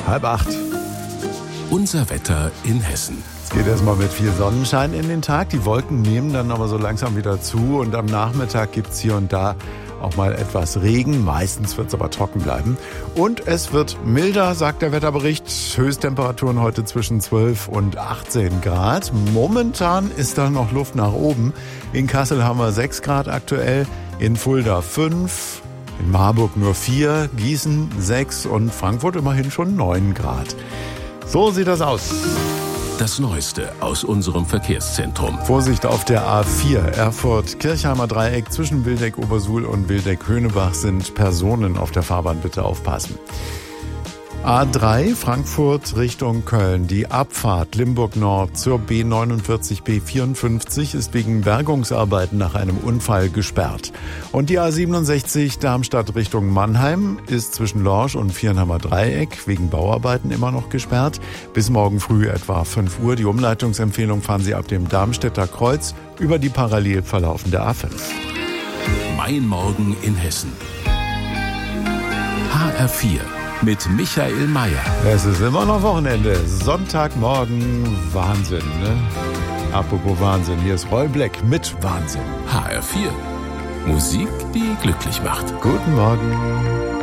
7:30. Unser Wetter in Hessen. Es geht erstmal mit viel Sonnenschein in den Tag. Die Wolken nehmen dann aber so langsam wieder zu. Und am Nachmittag gibt es hier und da auch mal etwas Regen. Meistens wird es aber trocken bleiben. Und es wird milder, sagt der Wetterbericht. Höchsttemperaturen heute zwischen 12 und 18 Grad. Momentan ist da noch Luft nach oben. In Kassel haben wir 6 Grad aktuell, in Fulda 5, in Marburg nur 4, Gießen 6 und Frankfurt immerhin schon 9 Grad. So sieht das aus. Das Neueste aus unserem Verkehrszentrum. Vorsicht auf der A4 Erfurt-Kirchheimer Dreieck zwischen Wildeck-Obersuhl und Wildeck-Höhnebach sind Personen auf der Fahrbahn. Bitte aufpassen. A3 Frankfurt Richtung Köln. Die Abfahrt Limburg Nord zur B49 B54 ist wegen Bergungsarbeiten nach einem Unfall gesperrt. Und die A67 Darmstadt Richtung Mannheim ist zwischen Lorsch und Viernheimer Dreieck wegen Bauarbeiten immer noch gesperrt. Bis morgen früh etwa 5 Uhr. Die Umleitungsempfehlung fahren Sie ab dem Darmstädter Kreuz über die parallel verlaufende A5. Mein Morgen in Hessen. HR4. Mit Michael Mayer. Es ist immer noch Wochenende. Sonntagmorgen. Wahnsinn, ne? Apropos Wahnsinn. Hier ist Roy Black mit Wahnsinn. HR4. Musik, die glücklich macht. Guten Morgen.